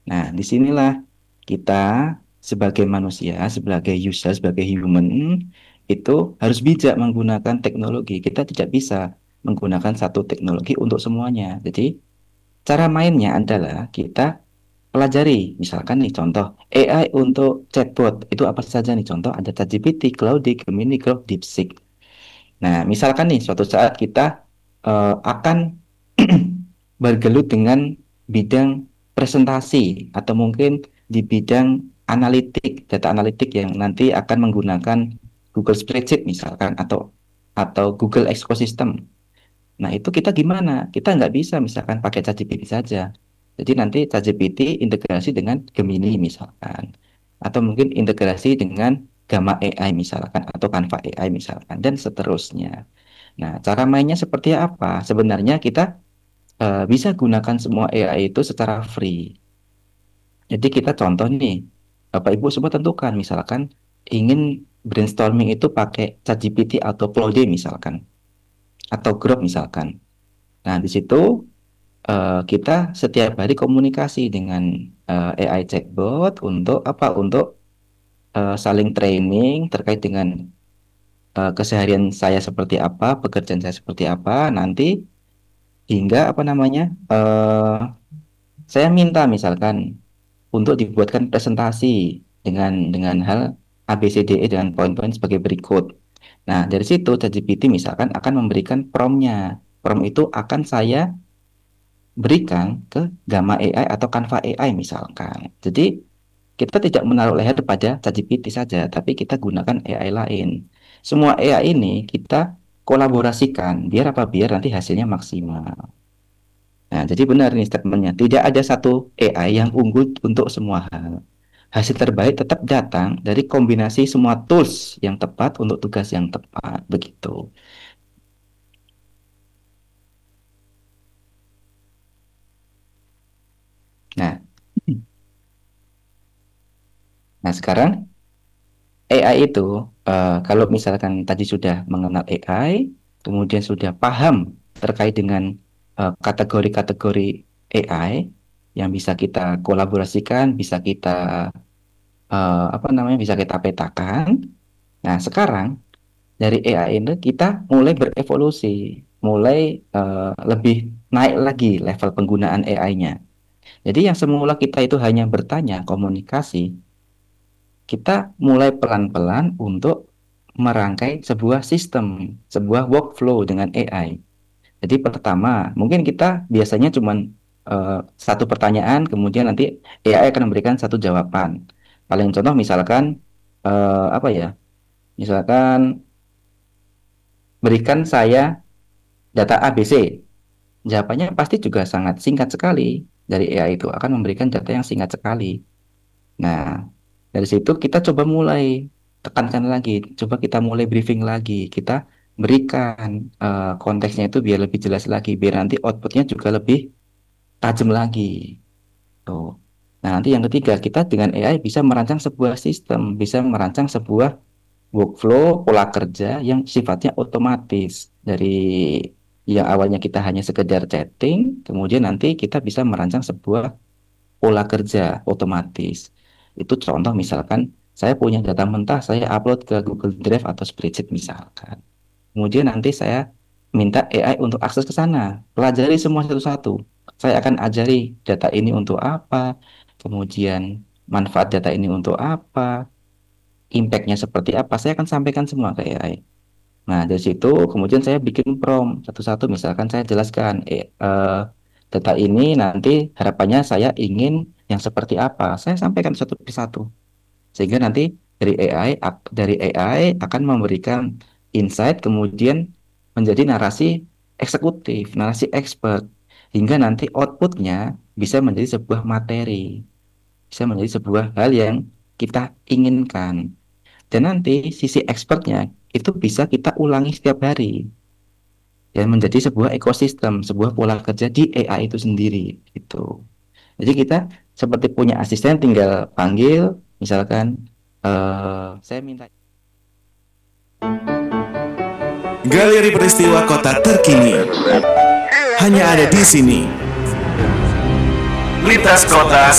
Nah, disinilah kita sebagai manusia, sebagai user, sebagai human itu harus bijak menggunakan teknologi. Kita tidak bisa menggunakan satu teknologi untuk semuanya. Jadi cara mainnya adalah kita pelajari. Misalkan nih contoh AI untuk chatbot itu apa saja nih contoh ada ChatGPT, Claude, Gemini, Grok, DeepSeek. Nah, misalkan nih suatu saat kita akan bergelut dengan bidang presentasi atau mungkin di bidang analitik, data analitik yang nanti akan menggunakan Google Spreadsheet misalkan atau Google Ecosystem. Nah, itu kita gimana? Kita nggak bisa misalkan pakai ChatGPT saja. Jadi nanti ChatGPT integrasi dengan Gemini misalkan. Atau mungkin integrasi dengan Gamma AI misalkan. Atau Canva AI misalkan. Dan seterusnya. Nah, cara mainnya seperti apa? Sebenarnya kita bisa gunakan semua AI itu secara free. Jadi kita contoh nih, Bapak Ibu semua tentukan misalkan ingin brainstorming itu pakai ChatGPT atau Claude misalkan. Atau Grok misalkan. Nah, di situ kita setiap hari komunikasi dengan AI chatbot untuk apa? Untuk saling training terkait dengan keseharian saya seperti apa, pekerjaan saya seperti apa, nanti hingga apa namanya? Saya minta misalkan untuk dibuatkan presentasi dengan hal ABCDE dengan poin-poin sebagai berikut. Nah, dari situ ChatGPT misalkan akan memberikan prompt-nya. Prompt itu akan saya berikan ke Gamma AI atau Canva AI misalkan. Jadi kita tidak menaruh leher pada ChatGPT saja, tapi kita gunakan AI lain. Semua AI ini kita kolaborasikan biar apa? Biar nanti hasilnya maksimal. Nah, jadi benar nih statementnya. Tidak ada satu AI yang unggul untuk semua hal. Hasil terbaik tetap datang dari kombinasi semua tools yang tepat untuk tugas yang tepat. Begitu. Nah, nah sekarang AI itu kalau misalkan tadi sudah mengenal AI, kemudian sudah paham terkait dengan kategori-kategori AI yang bisa kita kolaborasikan, bisa kita apa namanya, bisa kita petakan. Nah, sekarang dari AI ini kita mulai berevolusi, mulai lebih naik lagi level penggunaan AI-nya. Jadi yang semula kita itu hanya bertanya, komunikasi, kita mulai pelan-pelan untuk merangkai sebuah sistem, sebuah workflow dengan AI. Jadi pertama, mungkin kita biasanya cuma satu pertanyaan, kemudian nanti AI akan memberikan satu jawaban. Paling contoh misalkan apa ya? Misalkan berikan saya data ABC. Jawabannya pasti juga sangat singkat sekali. Dari AI itu akan memberikan data yang singkat sekali. Nah, dari situ kita coba mulai tekankan lagi, coba kita mulai briefing lagi, kita berikan konteksnya itu biar lebih jelas lagi, biar nanti outputnya juga lebih tajam lagi. Tuh. Nah, nanti yang ketiga, kita dengan AI bisa merancang sebuah sistem, bisa merancang sebuah workflow pola kerja yang sifatnya otomatis dari yang awalnya kita hanya sekedar chatting, kemudian nanti kita bisa merancang sebuah pola kerja otomatis. Itu contoh misalkan saya punya data mentah, saya upload ke Google Drive atau Spreadsheet misalkan. Kemudian nanti saya minta AI untuk akses ke sana, pelajari semua satu-satu. Saya akan ajari data ini untuk apa, kemudian manfaat data ini untuk apa, impact-nya seperti apa, saya akan sampaikan semua ke AI. Nah, dari situ kemudian saya bikin prompt satu-satu, misalkan saya jelaskan, data ini nanti harapannya saya ingin yang seperti apa. Saya sampaikan satu persatu. Sehingga nanti dari AI akan memberikan insight kemudian menjadi narasi eksekutif, narasi expert hingga nanti outputnya bisa menjadi sebuah materi, bisa menjadi sebuah hal yang kita inginkan. Dan nanti sisi expertnya itu bisa kita ulangi setiap hari dan menjadi sebuah ekosistem, sebuah pola kerja di AI itu sendiri gitu. Jadi kita seperti punya asisten tinggal panggil misalkan saya minta. Galeri peristiwa kota terkini hanya ada di sini. Lintas Kota